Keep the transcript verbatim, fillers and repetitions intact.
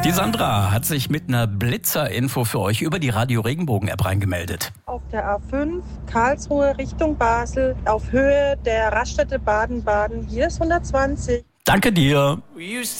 Die Sandra hat sich mit einer Blitzer-Info für euch über die Radio-Regenbogen-App reingemeldet. Auf der A fünf Karlsruhe Richtung Basel auf Höhe der Raststätte Baden-Baden. Hier ist hundertzwanzig. Danke dir.